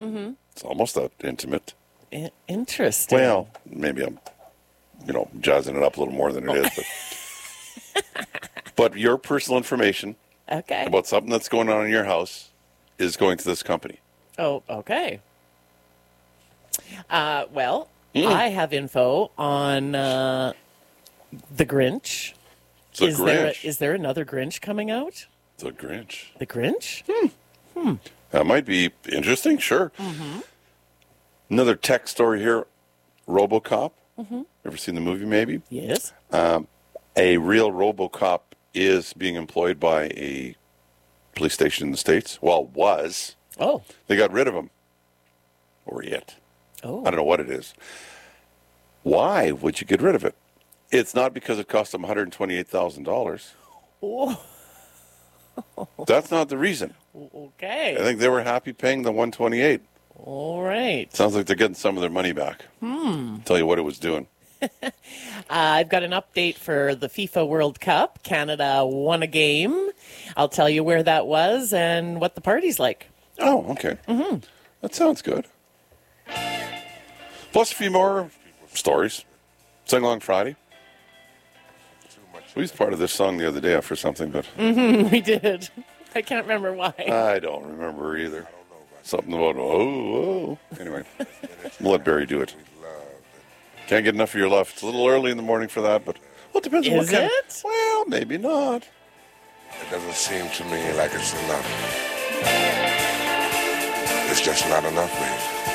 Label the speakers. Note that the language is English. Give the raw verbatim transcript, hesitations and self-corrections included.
Speaker 1: Mm-hmm.
Speaker 2: It's almost that intimate.
Speaker 1: I- interesting.
Speaker 2: Well, maybe I'm, you know, jazzing it up a little more than it is. But, but your personal information
Speaker 1: okay.
Speaker 2: about something that's going on in your house is going to this company.
Speaker 1: Oh, okay. Uh, well,
Speaker 2: Mm.
Speaker 1: I have info on uh, the Grinch.
Speaker 2: The
Speaker 1: is there a,
Speaker 2: Grinch.
Speaker 1: is there another Grinch coming out?
Speaker 2: The Grinch.
Speaker 1: The Grinch?
Speaker 2: That might be interesting, sure.
Speaker 1: Mm-hmm.
Speaker 2: Another tech story here. RoboCop. Mm-hmm. Ever seen the movie, maybe?
Speaker 1: Yes.
Speaker 2: A real RoboCop is being employed by a police station in the States. Well, was.
Speaker 1: Oh.
Speaker 2: They got rid of him. Or it.
Speaker 1: Oh.
Speaker 2: I don't know what it is. Why would you get rid of it? It's not because it cost them one hundred twenty-eight thousand dollars.
Speaker 1: Oh.
Speaker 2: That's not the reason.
Speaker 1: Okay.
Speaker 2: I think they were happy paying the one hundred twenty-eight.
Speaker 1: All right.
Speaker 2: Sounds like they're getting some of their money back. Hmm. Tell you what it was doing.
Speaker 1: Uh, I've got an update for the FIFA World Cup. Canada won a game. I'll tell you where that was and what the party's like.
Speaker 2: Oh, okay. Mm-hmm. That sounds good. Plus a few more stories. Sing Along Friday. We used part of this song the other day for something, but
Speaker 1: We did. I can't remember why.
Speaker 2: I don't remember either. Something about, oh, oh. Anyway, we'll let Barry do it. Can't get enough of your love. It's a little early in the morning for that, but well, it depends on what
Speaker 1: Is
Speaker 2: kind of-
Speaker 1: it?
Speaker 2: Well, maybe not.
Speaker 3: It doesn't seem to me like it's enough. It's just not enough, baby.